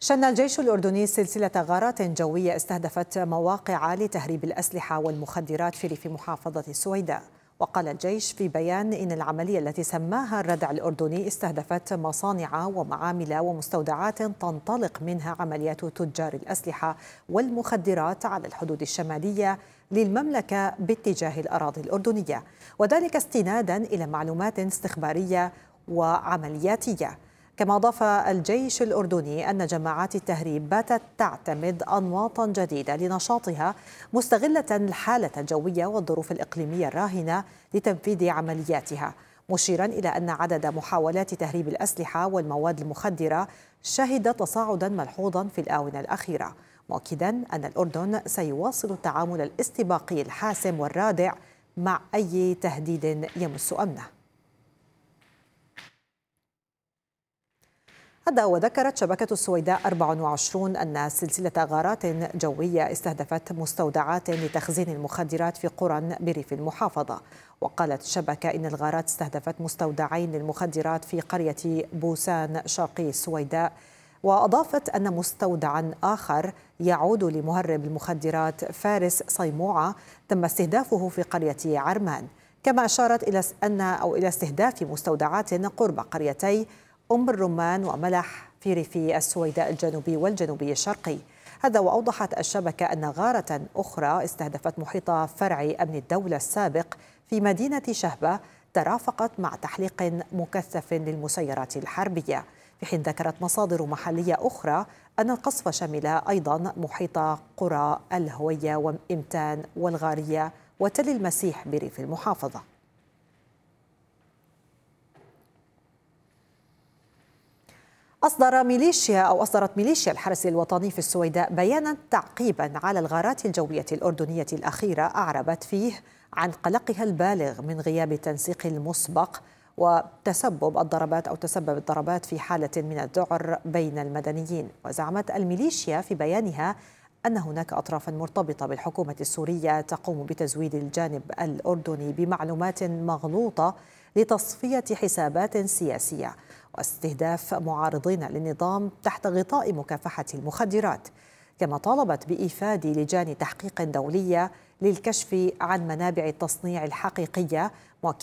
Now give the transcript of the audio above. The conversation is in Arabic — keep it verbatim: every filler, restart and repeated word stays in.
شن الجيش الأردني سلسلة غارات جوية استهدفت مواقع لتهريب الأسلحة والمخدرات في ريف محافظة السويداء. وقال الجيش في بيان إن العملية التي سماها الردع الأردني استهدفت مصانع ومعامل ومستودعات تنطلق منها عمليات تجار الأسلحة والمخدرات على الحدود الشمالية للمملكة باتجاه الأراضي الأردنية، وذلك استنادا إلى معلومات استخبارية وعملياتية. كما أضاف الجيش الأردني أن جماعات التهريب باتت تعتمد أنواطا جديدة لنشاطها، مستغلة الحالة الجوية والظروف الإقليمية الراهنة لتنفيذ عملياتها، مشيرا إلى أن عدد محاولات تهريب الأسلحة والمواد المخدرة شهد تصاعدا ملحوظا في الآونة الأخيرة، مؤكدا أن الأردن سيواصل التعامل الاستباقي الحاسم والرادع مع أي تهديد يمس أمنه. هذا وذكرت شبكة السويداء أربعة وعشرين أن سلسلة غارات جوية استهدفت مستودعات لتخزين المخدرات في قرى بريف المحافظة. وقالت الشبكة إن الغارات استهدفت مستودعين للمخدرات في قرية بوسان شرقي السويداء، وأضافت أن مستودعا آخر يعود لمهرب المخدرات فارس صيموعة تم استهدافه في قرية عرمان. كما أشارت إلى أن أو إلى استهداف مستودعات قرب قريتي أم الرمان وملح في ريف السويداء الجنوبي والجنوبي الشرقي. هذا وأوضحت الشبكة أن غارة أخرى استهدفت محيط فرع أمن الدولة السابق في مدينة شهبة ترافقت مع تحليق مكثف للمسيرات الحربية، في حين ذكرت مصادر محلية أخرى أن القصف شمل أيضا محيط قرى الهوية وإمتان والغارية وتل المسيح بريف المحافظة. أصدر ميليشيا أو أصدرت ميليشيا الحرس الوطني في السويداء بيانا تعقيبا على الغارات الجوية الأردنية الأخيرة أعربت فيه عن قلقها البالغ من غياب التنسيق المسبق وتسبب الضربات أو تسبب الضربات في حالة من الذعر بين المدنيين. وزعمت الميليشيا في بيانها أن هناك أطرافا مرتبطة بالحكومة السورية تقوم بتزويد الجانب الأردني بمعلومات مغلوطة لتصفية حسابات سياسية واستهداف معارضين للنظام تحت غطاء مكافحة المخدرات. كما طالبت بإيفاد لجان تحقيق دولية للكشف عن منابع التصنيع الحقيقية،